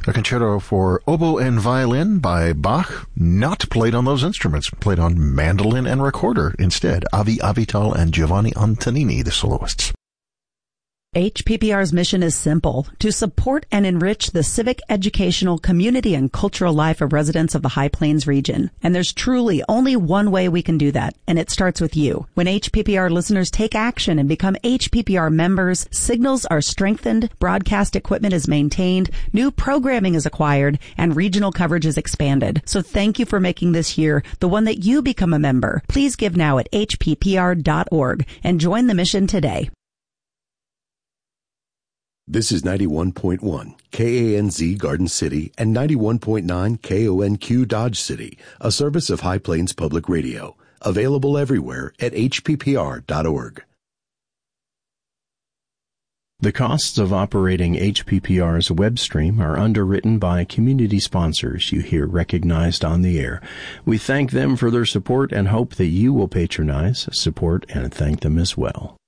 A concerto for oboe and violin by Bach, not played on those instruments, played on mandolin and recorder instead. Avi Avital and Giovanni Antonini, the soloists. HPPR's mission is simple: to support and enrich the civic, educational, community, and cultural life of residents of the High Plains region. And there's truly only one way we can do that, and it starts with you. When HPPR listeners take action and become HPPR members, signals are strengthened, broadcast equipment is maintained, new programming is acquired, and regional coverage is expanded. So thank you for making this year the one that you become a member. Please give now at hppr.org and join the mission today. This is 91.1 KANZ Garden City and 91.9 KONQ Dodge City, a service of High Plains Public Radio, available everywhere at hppr.org. The costs of operating HPPR's web stream are underwritten by community sponsors you hear recognized on the air. We thank them for their support and hope that you will patronize, support, and thank them as well.